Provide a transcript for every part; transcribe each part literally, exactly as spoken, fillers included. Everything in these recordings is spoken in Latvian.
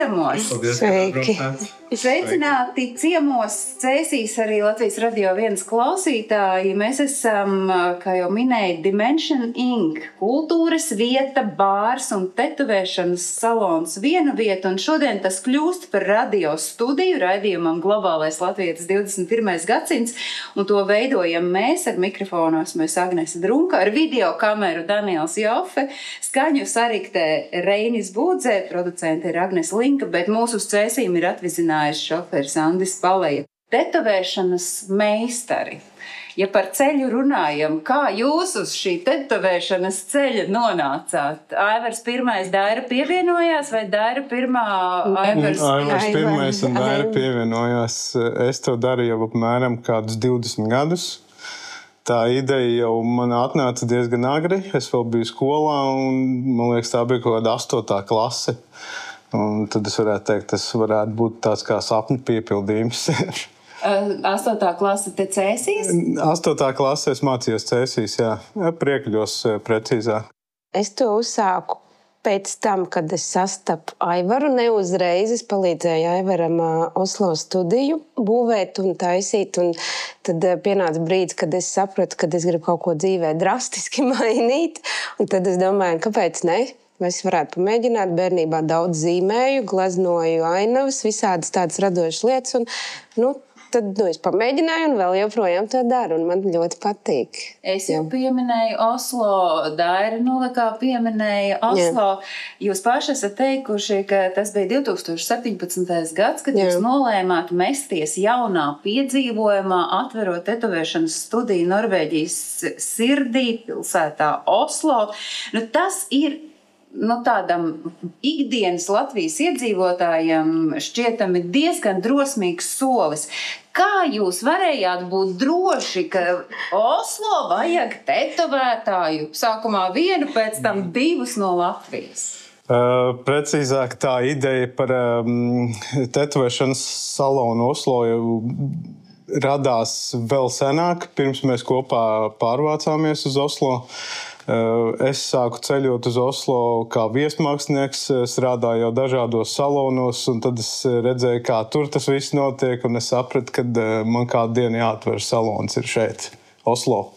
Sveiki! Sveicināti ciemos Cēsīs arī Latvijas Radio viens klausītāji. Mēs esam, kā jau minēju, Dimension Incorporated. Kultūras vieta, bārs un tetovēšanas salons viena vieta. Un šodien tas kļūst par radio studiju raidījumam Globālais Latvijas divdesmit pirmais gadsimts. Un to veidojam mēs ar mikrofonos. Mēs Agnese Drunka, ar video kameru Daniels Jofe, skaņu sariktē Reinis Būdzē, producente ir Agnese Linka, bet mūsu uz Cēsīm ir atvizinājis šoferis Andis Paleja. Tetovēšanas meistari. Ja par ceļu runājam, kā jūs uz šī tetovēšanas ceļa nonācāt? Aivars pirmais Daira pievienojās vai Daira pirmā Aivars? Aivars pirmais un Daira pievienojās. Es to darīju jau apmēram kādus divdesmit gadus. Tā ideja jau man atnāca diezgan agri. Es vēl biju skolā un, man liekas, tā bija kaut kāda astotā klase. Un tad es varētu teikt, tas varētu būt tāds kā sapņu piepildījums. Astotā klase te Cēsīs? Astotā klase es mācījos Cēsīs, jā. Priekļos precīzāk. Es to uzsāku pēc tam, kad es sastapu Aivaru. Ne uzreiz es palīdzēju Aivaram Oslo studiju būvēt un taisīt. Un tad pienāca brīdis, kad es sapratu, ka es gribu kaut ko dzīvē drastiski mainīt. Un tad es domāju, kāpēc ne? Es varētu pamēģināt. Bērnībā daudz zīmēju, gleznoju ainavas, visādas tādas radošas lietas. Un, nu, tad nu, es pamēģināju un vēl joprojām to daru. Un man ļoti patīk. Es jau pieminēju Oslo, Daira Nolikā pieminēja Oslo. Jā. Jūs paši esat teikuši, ka tas bija divtūkstoš septiņpadsmitais gads, kad Jā. Jūs nolēmāt mesties jaunā piedzīvojumā, atverot tetovēšanas studiju Norvēģijas sirdī, pilsētā Oslo. Nu, tas ir Nu, tādam ikdienas Latvijas iedzīvotājiem šķietami diezgan drosmīgs solis. Kā jūs varējāt būt droši, ka Oslo vajag tetovētāju? Sākumā vienu, pēc tam divus no Latvijas. Uh, precīzāk tā ideja par um, tetovēšanas salonu Oslo jau radās vēl senāk, pirms mēs kopā pārvācāmies uz Oslo. Es sāku ceļot uz Oslo kā viesmākslinieks, strādāju jau dažādos salonos, un tad es redzēju, kā tur tas viss notiek, un es sapratu, ka man kādu dienu jāatver salons ir šeit, Oslo.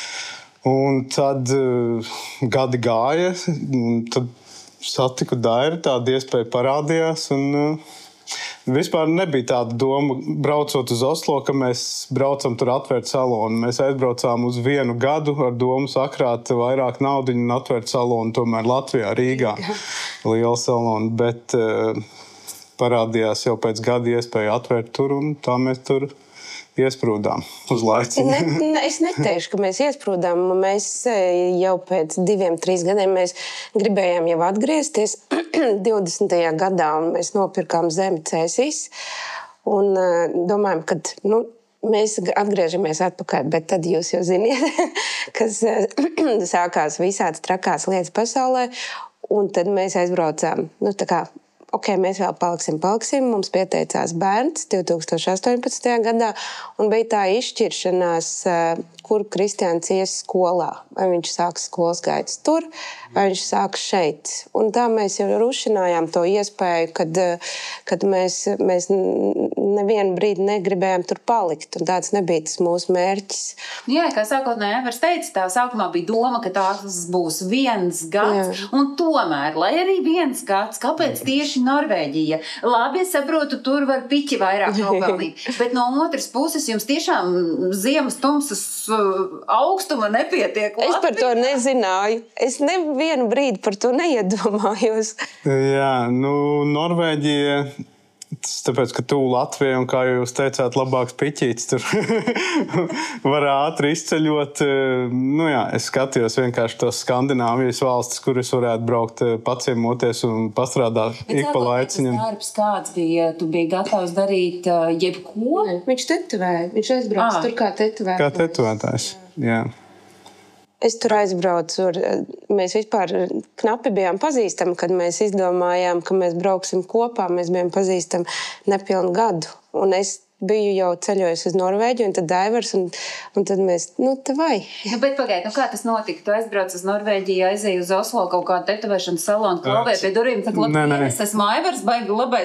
Un tad gadi gāja, un tad satiku Dairu, tāda iespēja parādījās, un vispār nebija tāda doma, braucot uz Oslo, ka mēs braucam tur atvērt salonu. Mēs aizbraucām uz vienu gadu ar domu sakrāt vairāk naudiņu un atvērt salonu tomēr Latvijā, Rīgā. Liela salona, bet uh, parādījās jau pēc gada iespēja atvērt tur, un tā mēs tur iesprūdām uz laiciņu. Ne, ne, es neteikšu, ka mēs iesprūdām. Mēs jau pēc diviem, trīs gadiem mēs gribējām jau atgriezties divdesmitajā gadā, un mēs nopirkām zemi Cēsīs. Un domājam, ka nu, mēs atgriežamies atpakaļ, bet tad jūs jau ziniet, kas sākās visādas trakās lietas pasaulē. Un tad mēs aizbraucām, nu tā kā, ok, mēs vēl paliksim, paliksim. Mums pieteicās bērns divtūkstoš astoņpadsmitajā gadā, un bija tā izšķiršanās, kur Kristiāns ies skolā. Vai viņš sāks skolas gaitas tur, vai viņš sāks šeit. Un tā mēs jau rušinājām to iespēju, kad, kad mēs, mēs nevienu brīdi negribējām tur palikt, un tāds nebija tas mūsu mērķis. Jā, kā sākotnēji Aivars teica, tā sākumā bija doma, ka tās būs viens gads, Jā. Un tomēr, lai arī viens gads, kāpēc tieši Norvēģija? Labi, es saprotu, tur var piķi vairāk nogalīt, bet no otras puses jums tiešām ziemas tumsas augstuma nepietiek Latvijā? Es par to nezināju. Es nevienu brīdi par to neiedomājos. Jā, nu, Norvēģija, tāpēc, ka tuvu Latvijai, un kā jūs teicāt, labāks piķīts tur var ātri izceļot. Nu jā, es skatījos vienkārši tos Skandināvijas valstis, kur es varētu braukt paciemoties un pastrādāt ik pa laiciņam. Bet darbs kāds bija? Tu biji gatavs darīt jebko? Viņš tetovēja. Viņš aizbrauc tur kā tetovētājs. Kā tetovētājs, jā. Es tur aizbraucu, mēs vispār knapi bijām pazīstami, kad mēs izdomājām, ka mēs brauksim kopā. Mēs bijām pazīstami nepilnu gadu. Un es biju jau ceļojusi uz Norvēģiju, un tad Daivars, un, un tad mēs, nu, te vai. Nu, bet pagaid, nu kā tas notika? Tu aizbrauc uz Norvēģiju, aizēji uz Oslo kaut kādu tetovēšanas salonu, klauvē pie durvīm, tad labi, es esmu Aivars, baigi labai